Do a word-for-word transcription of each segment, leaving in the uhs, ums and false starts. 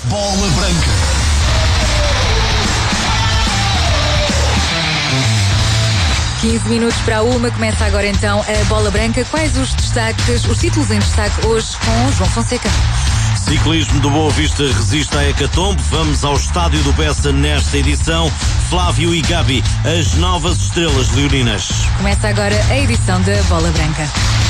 Bola Branca. quinze minutos para a uma, começa agora então a Bola Branca. Quais os destaques, os títulos em destaque hoje com João Fonseca? Ciclismo do Boa Vista resiste à hecatombe. Vamos ao estádio do Bessa nesta edição. Flávio e Gabi, as novas estrelas leoninas. Começa agora a edição da Bola Branca.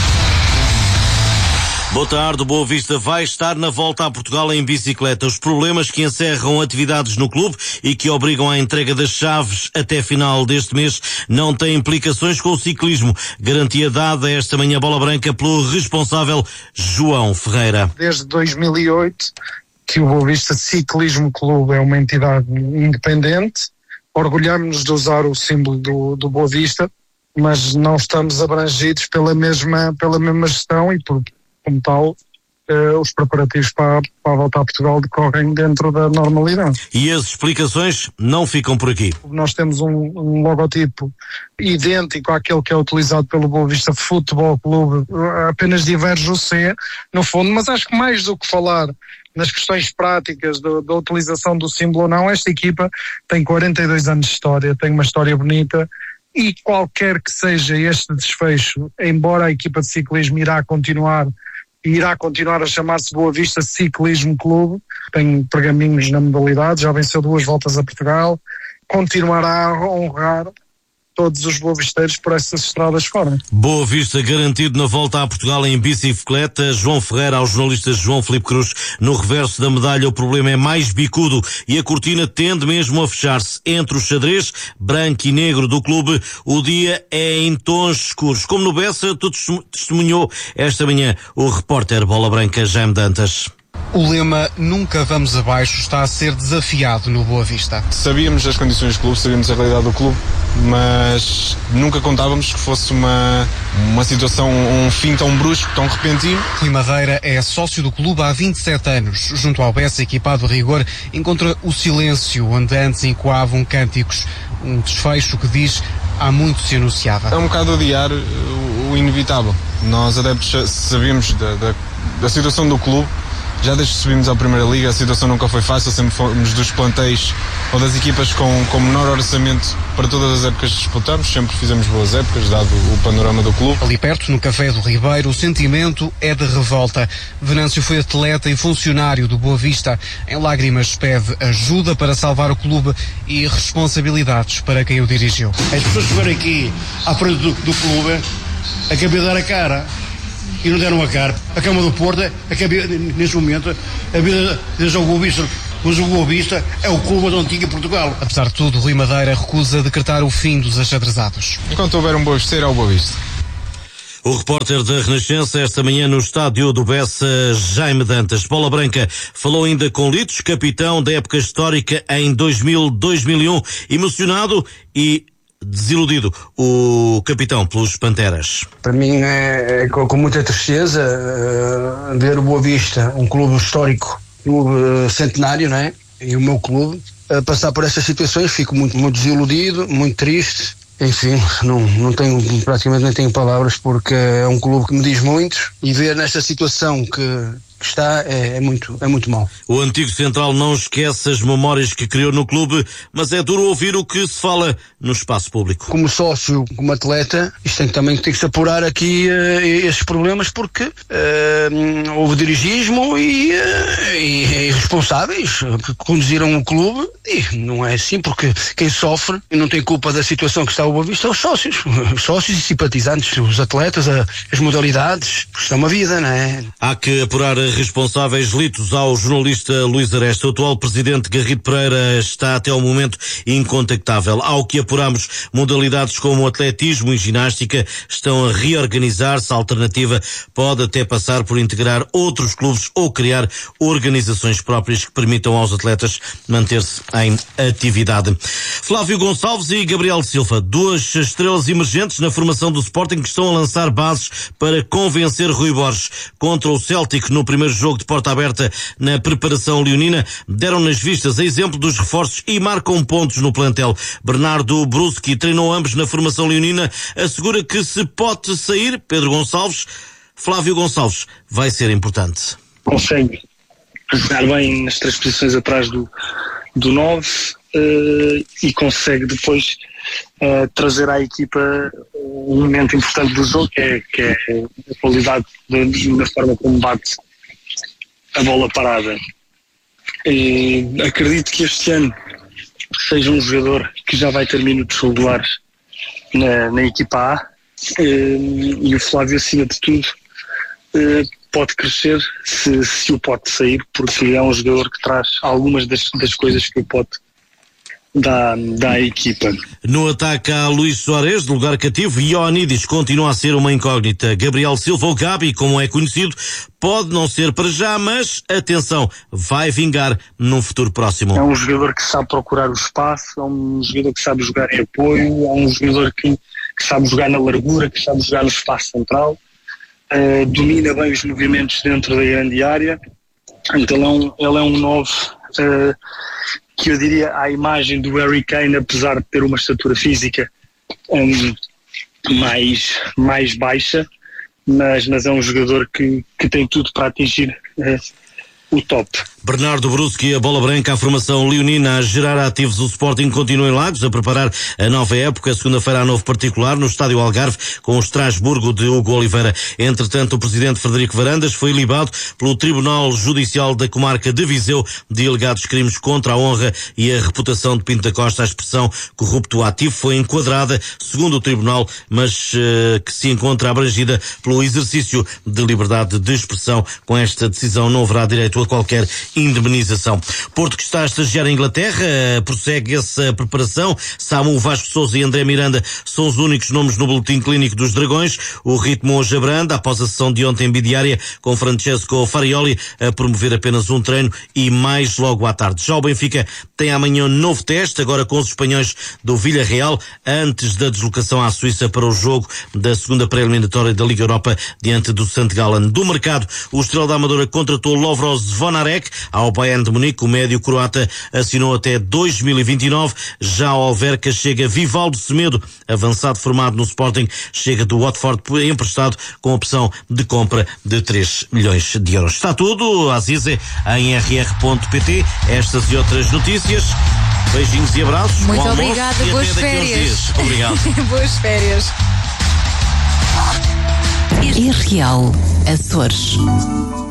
Boa tarde, o Boa Vista vai estar na volta a Portugal em bicicleta. Os problemas que encerram atividades no clube e que obrigam à entrega das chaves até final deste mês não têm implicações com o ciclismo. Garantia dada esta manhã Bola Branca pelo responsável João Ferreira. Desde dois mil e oito que o Boa Vista Ciclismo Clube é uma entidade independente. Orgulhamos-nos de usar o símbolo do, do Boa Vista, mas não estamos abrangidos pela mesma, pela mesma gestão e por como tal, eh, os preparativos para, para a volta a Portugal decorrem dentro da normalidade. E as explicações não ficam por aqui. Nós temos um, um logotipo idêntico àquele que é utilizado pelo Boa Vista Futebol Clube, apenas diverge o C, no fundo, mas acho que mais do que falar nas questões práticas da, da utilização do símbolo ou não, esta equipa tem quarenta e dois anos de história, tem uma história bonita, e qualquer que seja este desfecho, embora a equipa de ciclismo irá continuar e irá continuar a chamar-se Boa Vista Ciclismo Clube, tem pergaminhos na modalidade, já venceu duas voltas a Portugal, continuará a honrar todos os boavisteiros por essas estradas fora. Boa Vista garantido na volta a Portugal em bicicleta. João Ferreira ao jornalista João Filipe Cruz. No reverso da medalha o problema é mais bicudo e a cortina tende mesmo a fechar-se. Entre o xadrez branco e negro do clube, o dia é em tons escuros. Como no Bessa, tudo testemunhou esta manhã o repórter Bola Branca Jaime Dantas. O lema Nunca Vamos Abaixo está a ser desafiado no Boa Vista. Sabíamos as condições do clube, sabíamos a realidade do clube, mas nunca contávamos que fosse uma, uma situação, um fim tão brusco, tão repentino. Rui Madeira é sócio do clube há vinte e sete anos. Junto ao Bessa, equipado a rigor, encontra o silêncio onde antes encoavam cânticos. Um desfecho que diz há muito se anunciava. É um bocado adiar o, o inevitável. Nós adeptos sabíamos da, da, da situação do clube. Já desde que subimos à Primeira Liga a situação nunca foi fácil, sempre fomos dos plantéis ou das equipas com, com menor orçamento para todas as épocas que disputamos, sempre fizemos boas épocas, dado o panorama do clube. Ali perto, no Café do Ribeiro, o sentimento é de revolta. Venâncio foi atleta e funcionário do Boa Vista. Em lágrimas pede ajuda para salvar o clube e responsabilidades para quem o dirigiu. As pessoas que vieram aqui à frente do, do clube acabei de dar a cara. E não deram a cara. A Câmara do Porto, acabei, nesse momento, a vida desde o Boa Vista, mas o Boa Vista é o clube da antiga Portugal. Apesar de tudo, Rui Madeira recusa decretar o fim dos achadrezados. Enquanto houver um Boa Vista, é o Boa Vista. O repórter da Renascença esta manhã no estádio do Bessa, Jaime Dantas. Bola Branca falou ainda com Litos, capitão da época histórica em dois mil, dois mil e um, emocionado e desiludido o capitão pelos Panteras. Para mim é, é com, com muita tristeza uh, ver o Boa Vista, um clube histórico, clube uh, centenário, não é? E o meu clube, uh, passar por essas situações. Fico muito, muito desiludido, muito triste. Enfim, não, não tenho, praticamente nem tenho palavras, porque é um clube que me diz muito, e ver nesta situação que que está é, é muito é muito mau. O antigo central não esquece as memórias que criou no clube, mas é duro ouvir o que se fala no espaço público. Como sócio, como atleta, isto tem, também tem que se apurar aqui uh, estes problemas, porque uh, houve dirigismo e, uh, e, e responsáveis que conduziram o clube, e não é assim, porque quem sofre e não tem culpa da situação que está o Boa Vista são os sócios, os sócios e simpatizantes, os atletas, a, as modalidades, isto é uma vida, não é? Há que apurar responsáveis. Litos ao jornalista Luís Aresta. O atual presidente Garrido Pereira está até ao momento incontactável. Ao que apuramos, modalidades como atletismo e ginástica estão a reorganizar-se. A alternativa pode até passar por integrar outros clubes ou criar organizações próprias que permitam aos atletas manter-se em atividade. Flávio Gonçalves e Gabriel Silva, duas estrelas emergentes na formação do Sporting, que estão a lançar bases para convencer Rui Borges contra o Celtic no primeiro jogo de porta aberta na preparação leonina, deram nas vistas a exemplo dos reforços e marcam pontos no plantel. Bernardo Bruschi treinou ambos na formação leonina, assegura que se pode sair Pedro Gonçalves. Flávio Gonçalves vai ser importante. Consegue a jogar bem nas três posições atrás do, do nove uh, e consegue depois uh, trazer à equipa um momento importante do jogo, que é, que é a qualidade de, da forma como bate a bola parada. E acredito que este ano seja um jogador que já vai ter minutos regulares na, na equipa A, e o Flávio, acima de tudo, pode crescer se, se o Pote sair, porque é um jogador que traz algumas das, das coisas que o Pote dá, dá à equipa. No ataque há Luís Soares, de lugar cativo, e Ioannidis continua a ser uma incógnita. Gabriel Silva, ou Gabi, como é conhecido, pode não ser para já, mas atenção, vai vingar num futuro próximo. É um jogador que sabe procurar o espaço, é um jogador que sabe jogar em apoio, é um jogador que, que sabe jogar na largura, que sabe jogar no espaço central, uh, domina bem os movimentos dentro da grande área. Então ele é um, ele é um nove uh, que eu diria à imagem do Harry Kane, apesar de ter uma estatura física um, mais, mais baixa, mas, mas é um jogador que, que tem tudo para atingir uh, o top. Bernardo Bruschi, a bola branca, a formação leonina a gerar ativos. O Sporting continua em Lagos a preparar a nova época. Segunda-feira há novo particular no Estádio Algarve com o Estrasburgo de Hugo Oliveira. Entretanto, o presidente Frederico Varandas foi libado pelo Tribunal Judicial da Comarca de Viseu de alegados crimes contra a honra e a reputação de Pinto da Costa. A expressão corrupto ativo foi enquadrada, segundo o Tribunal, mas uh, que se encontra abrangida pelo exercício de liberdade de expressão. Com esta decisão não haverá direito a qualquer indemnização. Porto, que está a estagiar em Inglaterra, prossegue essa preparação. Samu, Vasco Sousa e André Miranda são os únicos nomes no boletim clínico dos Dragões. O ritmo hoje abranda, após a sessão de ontem bidiária com Francesco Farioli a promover apenas um treino e mais logo à tarde. Já o Benfica tem amanhã um novo teste, agora com os espanhóis do Villarreal, antes da deslocação à Suíça para o jogo da segunda pré-eliminatória da Liga Europa diante do Saint Gallen. Do mercado, o Estrela da Amadora contratou Lovro Zvonarek ao Bayern de Munique. O médio croata assinou até dois mil e vinte e nove. Já ao Alverca chega Vivaldo Semedo, avançado formado no Sporting, chega do Watford emprestado com opção de compra de três milhões de euros. Está tudo, Azize, em r r ponto p t. Estas e outras notícias. Beijinhos e abraços. Muito Bom obrigada, e boas até daqui a uns férias. dias. Obrigado. Boas férias. R Real Açores.